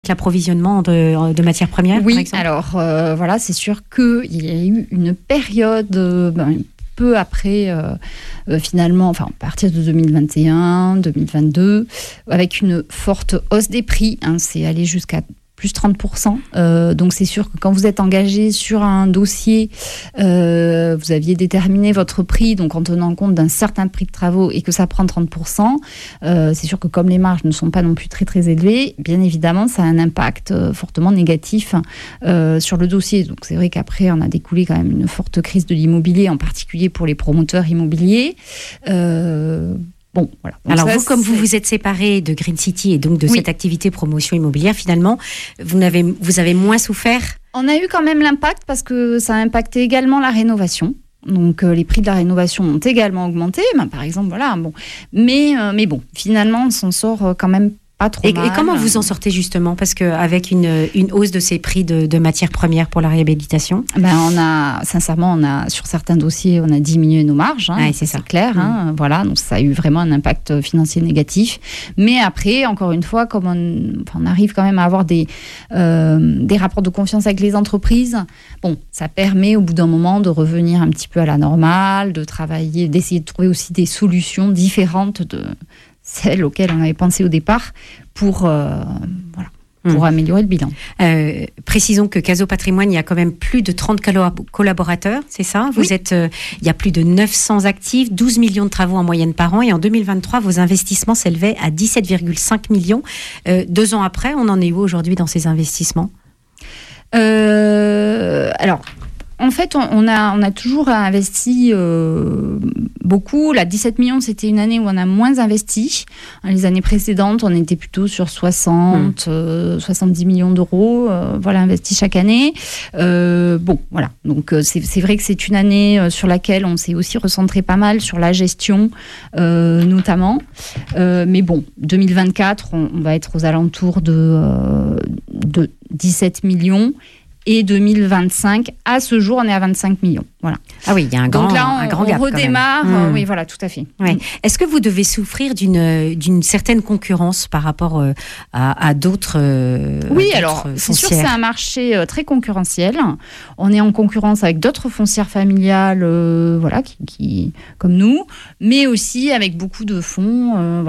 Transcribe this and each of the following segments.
l'approvisionnement de matières premières, oui, par exemple? Alors voilà, c'est sûr qu'il y a eu une période peu après, finalement, enfin à partir de 2021, 2022, avec une forte hausse des prix. C'est allé jusqu'à plus 30%. Donc c'est sûr que quand vous êtes engagé sur un dossier, vous aviez déterminé votre prix, donc en tenant compte d'un certain prix de travaux et que ça prend 30%, c'est sûr que comme les marges ne sont pas non plus très très élevées, bien évidemment ça a un impact fortement négatif sur le dossier. Donc c'est vrai qu'après on a découlé quand même une forte crise de l'immobilier, en particulier pour les promoteurs immobiliers. Bon, voilà. Donc alors ça, vous vous êtes séparé de Green City et donc de cette activité promotion immobilière, finalement, vous avez moins souffert? On a eu quand même l'impact parce que ça a impacté également la rénovation. Donc les prix de la rénovation ont également augmenté, par exemple, voilà. Bon, mais bon, finalement, on s'en sort quand même pas trop mal. Et comment vous en sortez justement? Parce qu'avec une hausse de ces prix de matières premières pour la réhabilitation, sincèrement, sur certains dossiers, on a diminué nos marges. C'est clair. Voilà, donc ça a eu vraiment un impact financier négatif. Mais après, encore une fois, comme on arrive quand même à avoir des rapports de confiance avec les entreprises, bon, ça permet au bout d'un moment de revenir un petit peu à la normale, de travailler, d'essayer de trouver aussi des solutions différentes de celles auxquelles on avait pensé au départ pour améliorer le bilan. Précisons que Caso Patrimoine, il y a quand même plus de 30 collaborateurs, c'est ça? Il y a plus de 900 actifs, 12 millions de travaux en moyenne par an, et en 2023, vos investissements s'élevaient à 17,5 millions. 2 ans après, on en est où aujourd'hui dans ces investissements? Alors, en fait, on a toujours investi beaucoup. Là, 17 millions, c'était une année où on a moins investi. Les années précédentes, on était plutôt sur 70 millions d'euros investis chaque année. Bon, voilà. Donc, c'est vrai que c'est une année sur laquelle on s'est aussi recentré pas mal sur la gestion, notamment. Mais bon, 2024, on va être aux alentours de 17 millions. Et 2025, à ce jour, on est à 25 millions. Voilà. Ah oui, il y a un grand gap. On redémarre. Oui, voilà, tout à fait. Ouais. Est-ce que vous devez souffrir d'une certaine concurrence par rapport à d'autres Oui, alors, c'est sûr que c'est un marché très concurrentiel. On est en concurrence avec d'autres foncières familiales, qui comme nous, mais aussi avec beaucoup de fonds,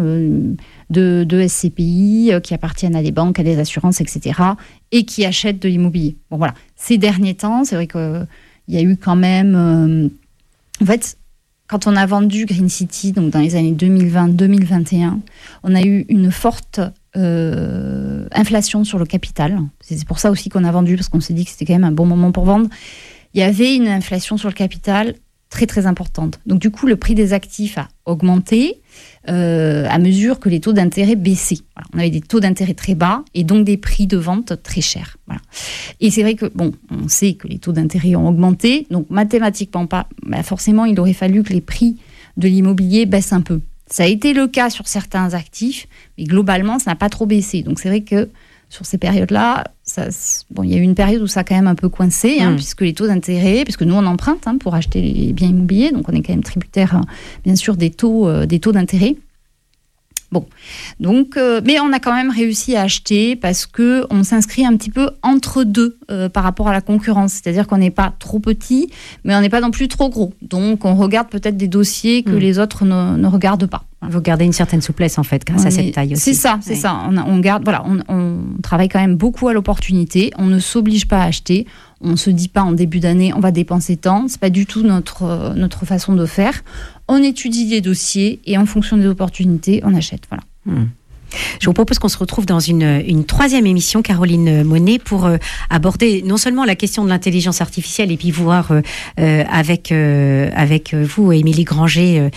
de SCPI qui appartiennent à des banques, à des assurances, etc., et qui achètent de l'immobilier. Bon, voilà. Ces derniers temps, c'est vrai qu'il y a eu quand même... en fait, quand on a vendu Green City, donc dans les années 2020-2021, on a eu une forte inflation sur le capital. C'est pour ça aussi qu'on a vendu, parce qu'on s'est dit que c'était quand même un bon moment pour vendre. Il y avait une inflation sur le capital très très importante. Donc du coup, le prix des actifs a augmenté à mesure que les taux d'intérêt baissaient. Voilà. On avait des taux d'intérêt très bas et donc des prix de vente très chers. Voilà. Et c'est vrai que, on sait que les taux d'intérêt ont augmenté, donc mathématiquement pas, forcément, il aurait fallu que les prix de l'immobilier baissent un peu. Ça a été le cas sur certains actifs, mais globalement, ça n'a pas trop baissé. Donc c'est vrai que sur ces périodes-là, il y a eu une période où ça a quand même un peu coincé, puisque les taux d'intérêt, puisque nous on emprunte pour acheter les biens immobiliers, donc on est quand même tributaire, bien sûr, des taux d'intérêt. Bon, donc, mais on a quand même réussi à acheter parce que on s'inscrit un petit peu entre deux par rapport à la concurrence. C'est-à-dire qu'on n'est pas trop petit, mais on n'est pas non plus trop gros. Donc, on regarde peut-être des dossiers que les autres ne regardent pas. Vous gardez une certaine souplesse, en fait, grâce à cette taille aussi. C'est ça. On garde, on travaille quand même beaucoup à l'opportunité. On ne s'oblige pas à acheter. On ne se dit pas en début d'année, on va dépenser tant. C'est pas du tout notre façon de faire. On étudie les dossiers et en fonction des opportunités, on achète. Voilà. Je vous propose qu'on se retrouve dans une troisième émission, Caroline Monet, pour aborder non seulement la question de l'intelligence artificielle et puis voir avec vous, Émilie Granger,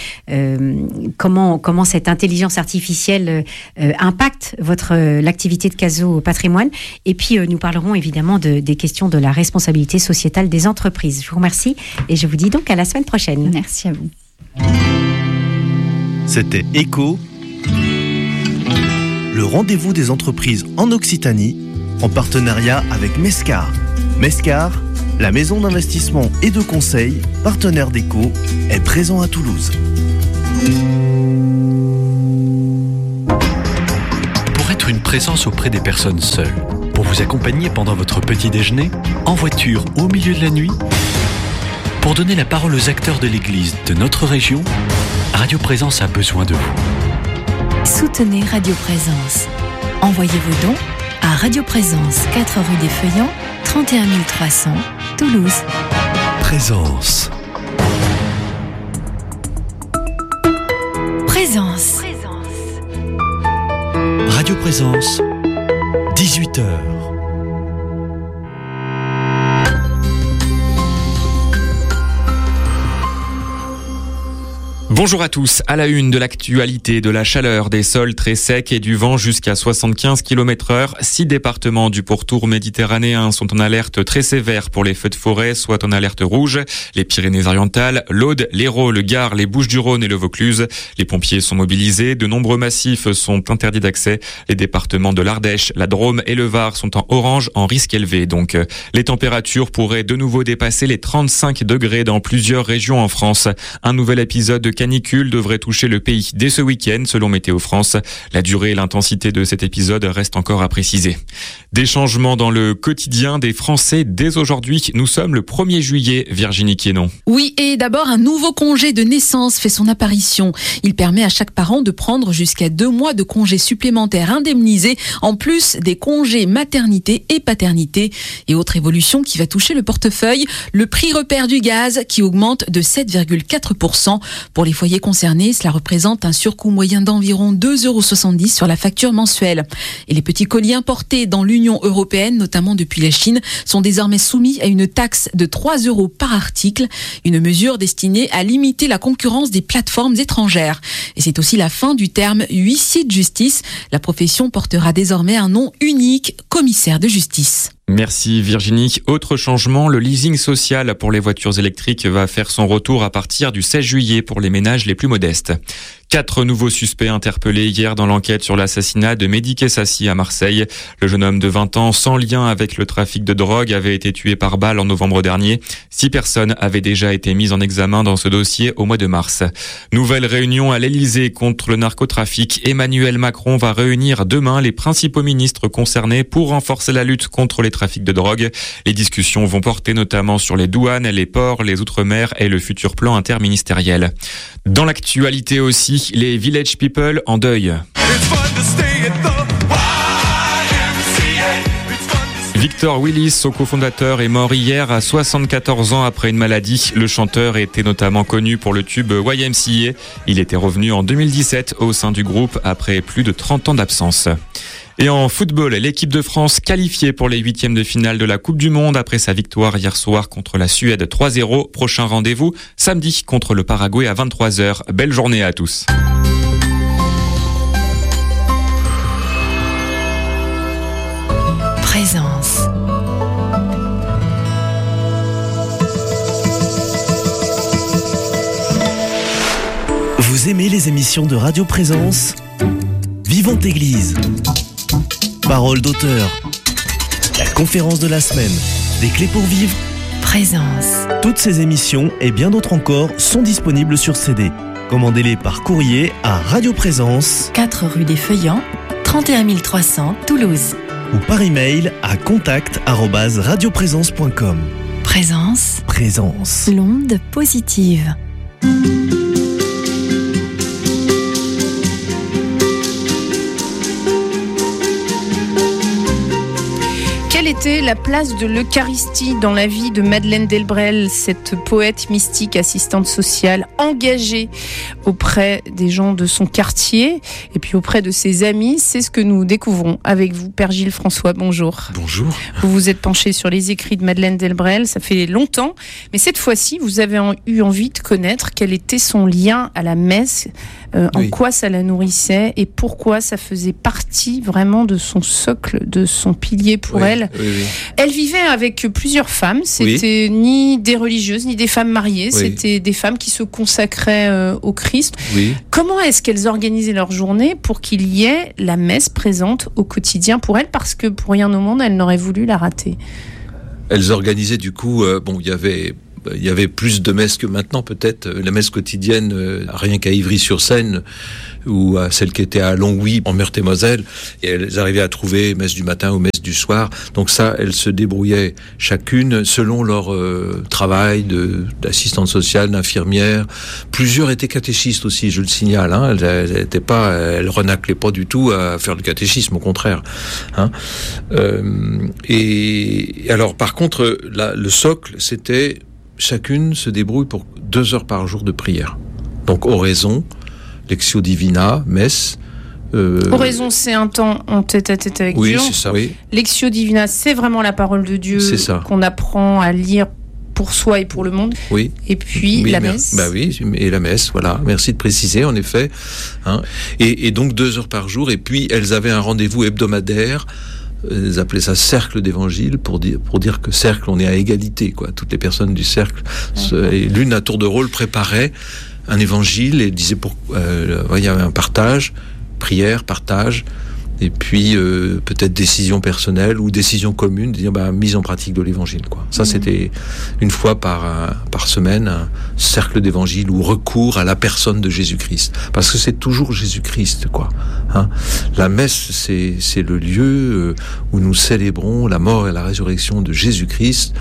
comment cette intelligence artificielle impacte l'activité de Caso Patrimoine. Et puis nous parlerons évidemment des questions de la responsabilité sociétale des entreprises. Je vous remercie et je vous dis donc à la semaine prochaine. Merci à vous. C'était Écho, le rendez-vous des entreprises en Occitanie, en partenariat avec Mescar. Mescar, la maison d'investissement et de conseil, partenaire d'Écho, est présent à Toulouse. Pour être une présence auprès des personnes seules, pour vous accompagner pendant votre petit déjeuner, en voiture ou au milieu de la nuit. Pour donner la parole aux acteurs de l'Église de notre région, Radio Présence a besoin de vous. Soutenez Radio Présence. Envoyez vos dons à Radio Présence, 4 rue des Feuillants, 31 300, Toulouse. Présence. Présence. Radio Présence, 18h. Bonjour à tous, à la une de l'actualité, de la chaleur, des sols très secs et du vent jusqu'à 75 km/h. 6 départements du pourtour méditerranéen sont en alerte très sévère pour les feux de forêt, soit en alerte rouge. Les Pyrénées-Orientales, l'Aude, l'Hérault, le Gard, les Bouches-du-Rhône et le Vaucluse. Les pompiers sont mobilisés, de nombreux massifs sont interdits d'accès. Les départements de l'Ardèche, la Drôme et le Var sont en orange, en risque élevé. Donc, les températures pourraient de nouveau dépasser les 35 degrés dans plusieurs régions en France. Un nouvel épisode de canicule devrait toucher le pays dès ce week-end, selon Météo France. La durée et l'intensité de cet épisode restent encore à préciser. Des changements dans le quotidien des Français dès aujourd'hui. Nous sommes le 1er juillet, Virginie Quénon. Oui, et d'abord, un nouveau congé de naissance fait son apparition. Il permet à chaque parent de prendre jusqu'à 2 mois de congés supplémentaires indemnisés, en plus des congés maternité et paternité. Et autre évolution qui va toucher le portefeuille, le prix repère du gaz qui augmente de 7,4%. Pour les foyers concernés, cela représente un surcoût moyen d'environ 2,70 € sur la facture mensuelle. Et les petits colis importés dans l'Union européenne, notamment depuis la Chine, sont désormais soumis à une taxe de 3 € par article, une mesure destinée à limiter la concurrence des plateformes étrangères. Et c'est aussi la fin du terme huissier de justice. La profession portera désormais un nom unique, commissaire de justice. Merci Virginie. Autre changement, le leasing social pour les voitures électriques va faire son retour à partir du 16 juillet pour les ménages les plus modestes. 4 nouveaux suspects interpellés hier dans l'enquête sur l'assassinat de Mehdi Kessassi à Marseille. Le jeune homme de 20 ans, sans lien avec le trafic de drogue, avait été tué par balle en novembre dernier. 6 personnes avaient déjà été mises en examen dans ce dossier au mois de mars. Nouvelle réunion à l'Elysée contre le narcotrafic. Emmanuel Macron va réunir demain les principaux ministres concernés pour renforcer la lutte contre les trafics de drogue. Les discussions vont porter notamment sur les douanes, les ports, les outre-mer et le futur plan interministériel. Dans l'actualité aussi, les Village People en deuil. Victor Willis, son cofondateur, est mort hier à 74 ans après une maladie. Le chanteur était notamment connu pour le tube YMCA. Il était revenu en 2017 au sein du groupe après plus de 30 ans d'absence. Et en football, l'équipe de France qualifiée pour les 8e de finale de la Coupe du Monde après sa victoire hier soir contre la Suède 3-0. Prochain rendez-vous samedi contre le Paraguay à 23h. Belle journée à tous. Présence. Vous aimez les émissions de Radio Présence ? Vivante Église. Parole d'auteur. La conférence de la semaine. Des clés pour vivre. Présence. Toutes ces émissions et bien d'autres encore sont disponibles sur CD. Commandez-les par courrier à Radio Présence, 4 rue des Feuillants, 31 300, Toulouse. ou par email à contact@radioprésence.com. Présence. Présence. L'onde positive. Quelle était la place de l'Eucharistie dans la vie de Madeleine Delbrel, cette poète mystique, assistante sociale, engagée auprès des gens de son quartier et puis auprès de ses amis? C'est ce que nous découvrons avec vous, Père Gilles François. Bonjour. Bonjour. Vous vous êtes penché sur les écrits de Madeleine Delbrel, ça fait longtemps, mais cette fois-ci, vous avez eu envie de connaître quel était son lien à la messe, en quoi ça la nourrissait et pourquoi ça faisait partie vraiment de son socle, de son pilier pour elle. Oui. Elle vivait avec plusieurs femmes, c'était ni des religieuses ni des femmes mariées, c'était des femmes qui se consacraient au Christ. Oui. Comment est-ce qu'elles organisaient leur journée pour qu'il y ait la messe présente au quotidien pour elles, parce que pour rien au monde, elles n'auraient voulu la rater? Elles organisaient du coup, il y avait il y avait plus de messes que maintenant, peut-être. La messe quotidienne, rien qu'à Ivry-sur-Seine, ou à celle qui était à Longwy, en Meurthe-et-Moselle, et elles arrivaient à trouver messe du matin ou messe du soir. Donc ça, elles se débrouillaient chacune selon leur travail d'assistante sociale, d'infirmière. Plusieurs étaient catéchistes aussi, je le signale. Hein. Elles renaclaient pas du tout à faire le catéchisme, au contraire. Hein. Et alors, par contre, le socle, c'était chacune se débrouille pour 2 heures par jour de prière. Donc, oraison, Lectio Divina, messe. Oraison, c'est un temps en tête-à-tête avec Dieu. Oui, c'est ça, oui. Lectio Divina, c'est vraiment la parole de Dieu qu'on apprend à lire pour soi et pour le monde. Oui. Et puis la messe. Bah oui, et la messe, voilà. Merci de préciser, en effet. Hein. Et donc 2 heures par jour. Et puis, elles avaient un rendez-vous hebdomadaire. Ils appelaient ça cercle d'évangile pour dire que cercle, on est à égalité, quoi. Toutes les personnes du cercle, et l'une à tour de rôle préparait un évangile et disait il y avait un partage, prière, partage, et puis peut-être décision personnelle ou décision commune, de dire mise en pratique de l'évangile, quoi. Ça, c'était une fois par semaine un cercle d'évangile ou recours à la personne de Jésus-Christ, parce que c'est toujours Jésus-Christ, quoi. Hein. La messe, c'est le lieu où nous célébrons la mort et la résurrection de Jésus-Christ,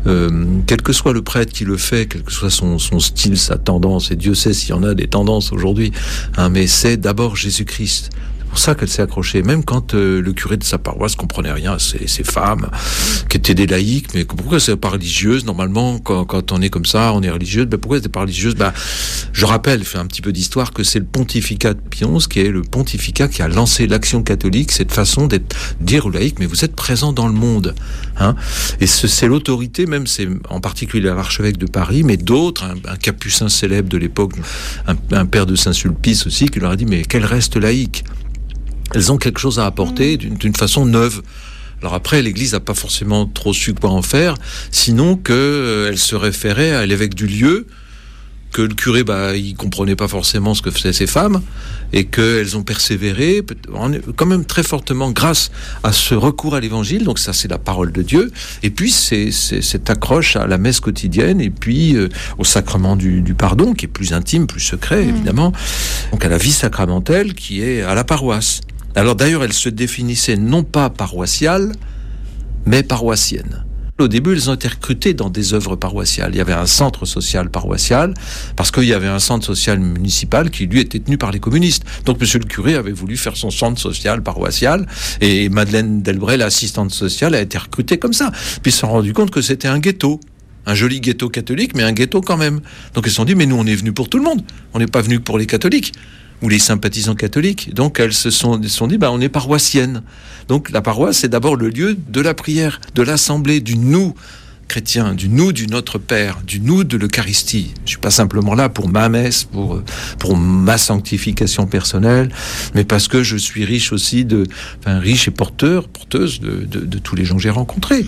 quel que soit le prêtre qui le fait, quel que soit son style, sa tendance, et Dieu sait s'il y en a des tendances aujourd'hui, hein, mais c'est d'abord Jésus-Christ. C'est pour ça qu'elle s'est accrochée, même quand le curé de sa paroisse comprenait rien à ces femmes qui étaient des laïcs. Mais pourquoi c'est pas religieuse? Normalement, quand on est comme ça, on est religieuse. Pourquoi c'est pas religieuse? Je rappelle, fais un petit peu d'histoire, que c'est le pontificat de Pie XI qui est le pontificat qui a lancé l'action catholique, cette façon dire aux laïcs, mais vous êtes présents dans le monde, hein. Et c'est l'autorité, même c'est en particulier l'archevêque de Paris, mais d'autres, un capucin célèbre de l'époque, un père de Saint-Sulpice aussi, qui leur a dit, mais qu'elle reste laïque. Elles ont quelque chose à apporter d'une façon neuve. Alors après, l'Église n'a pas forcément trop su quoi en faire, sinon qu'elle se référait à l'évêque du lieu, que le curé, il comprenait pas forcément ce que faisaient ces femmes, et qu'elles ont persévéré, quand même très fortement, grâce à ce recours à l'évangile. Donc ça, c'est la parole de Dieu. Et puis, c'est cette accroche à la messe quotidienne, et puis au sacrement du pardon, qui est plus intime, plus secret, évidemment. Donc à la vie sacramentelle, qui est à la paroisse. Alors d'ailleurs, elle se définissait non pas paroissiale, mais paroissienne. Au début, elles ont été recrutées dans des œuvres paroissiales. Il y avait un centre social paroissial, parce qu'il y avait un centre social municipal qui, lui, était tenu par les communistes. Donc, monsieur le curé avait voulu faire son centre social paroissial, et Madeleine Delbray, l'assistante sociale, a été recrutée comme ça. Puis ils se sont rendus compte que c'était un ghetto. Un joli ghetto catholique, mais un ghetto quand même. Donc ils se sont dit, mais nous, on est venus pour tout le monde. On n'est pas venus pour les catholiques ou les sympathisants catholiques. Donc elles se sont dit, on est paroissiennes. Donc la paroisse, c'est d'abord le lieu de la prière, de l'assemblée, du nous chrétien, du nous du Notre Père, du nous de l'Eucharistie. Je suis pas simplement là pour ma messe, pour ma sanctification personnelle, mais parce que je suis riche aussi riche et porteuse de tous les gens que j'ai rencontrés.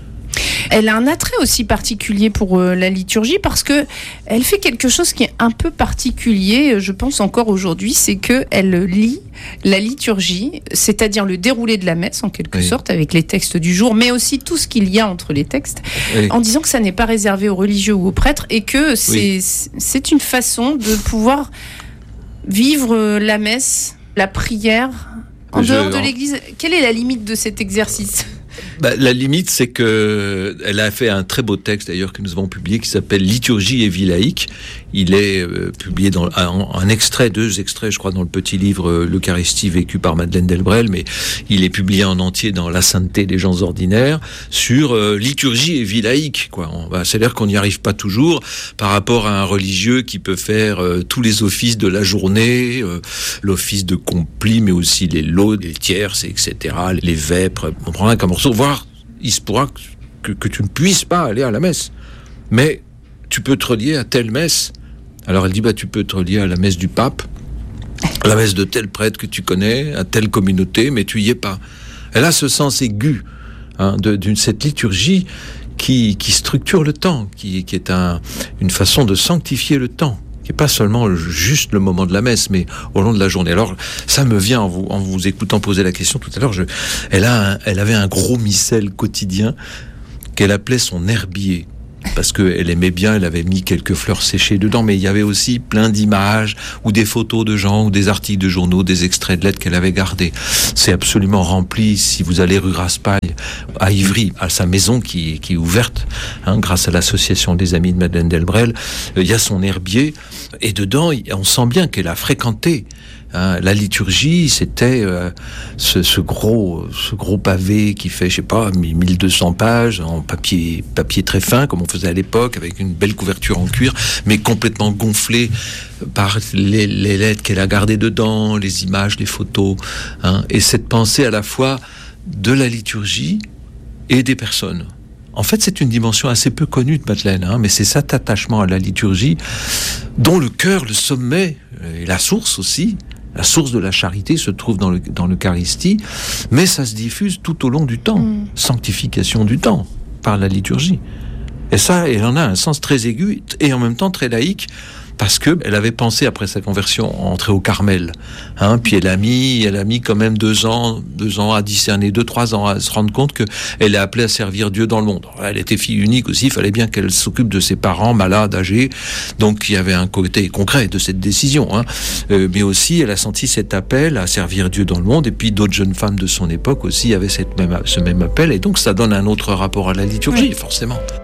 Elle a un attrait aussi particulier pour la liturgie, parce que elle fait quelque chose qui est un peu particulier, je pense encore aujourd'hui, c'est qu'elle lit la liturgie, c'est-à-dire le déroulé de la messe en quelque sorte, avec les textes du jour, mais aussi tout ce qu'il y a entre les textes, en disant que ça n'est pas réservé aux religieux ou aux prêtres, et que c'est une façon de pouvoir vivre la messe, la prière, en dehors de l'Église. Quelle est la limite de cet exercice ? La limite, c'est que elle a fait un très beau texte d'ailleurs que nous avons publié qui s'appelle Liturgie et vie laïque. Il est publié dans un extrait, 2 extraits, je crois, dans le petit livre L'Eucharistie vécue par Madeleine Delbrel, mais il est publié en entier dans La sainteté des gens ordinaires sur liturgie et vie laïque, quoi. C'est-à-dire qu'on n'y arrive pas toujours par rapport à un religieux qui peut faire tous les offices de la journée, l'office de compli, mais aussi les laudes, les tierces, etc., les vêpres. On prendra comme morceau, voire il se pourra que tu ne puisses pas aller à la messe, mais tu peux te relier à telle messe. Alors elle dit, tu peux te relier à la messe du pape, à la messe de tel prêtre que tu connais, à telle communauté, mais tu y es pas. Elle a ce sens aigu de cette liturgie qui structure le temps, qui est une façon de sanctifier le temps, qui n'est pas seulement juste le moment de la messe, mais au long de la journée. Alors, ça me vient en vous écoutant poser la question tout à l'heure. Elle avait un gros missel quotidien qu'elle appelait son herbier. parce qu'elle aimait bien, elle avait mis quelques fleurs séchées dedans, mais il y avait aussi plein d'images, ou des photos de gens, ou des articles de journaux, des extraits de lettres qu'elle avait gardés. C'est absolument rempli, si vous allez rue Raspail, à Ivry, à sa maison qui est ouverte, grâce à l'association des amis de Madeleine Delbrel, il y a son herbier, et dedans, on sent bien qu'elle a fréquenté. La liturgie, c'était ce gros pavé qui fait, 1200 pages en papier très fin, comme on faisait à l'époque, avec une belle couverture en cuir, mais complètement gonflé par les lettres qu'elle a gardées dedans, les images, les photos, et cette pensée à la fois de la liturgie et des personnes. En fait, c'est une dimension assez peu connue de Madeleine, mais c'est cet attachement à la liturgie dont le cœur, le sommet, et la source aussi. La source de la charité se trouve dans l'Eucharistie, mais ça se diffuse tout au long du temps. Sanctification du temps, par la liturgie. Et ça, elle en a un sens très aigu et en même temps très laïque, parce qu'elle avait pensé, après sa conversion, entrer au Carmel. Puis elle a mis quand même 2 ans à discerner, 2-3 ans à se rendre compte qu'elle est appelée à servir Dieu dans le monde. Elle était fille unique aussi, il fallait bien qu'elle s'occupe de ses parents malades, âgés. Donc il y avait un côté concret de cette décision. Mais aussi, elle a senti cet appel à servir Dieu dans le monde. Et puis d'autres jeunes femmes de son époque aussi avaient ce même appel. Et donc ça donne un autre rapport à la liturgie, forcément.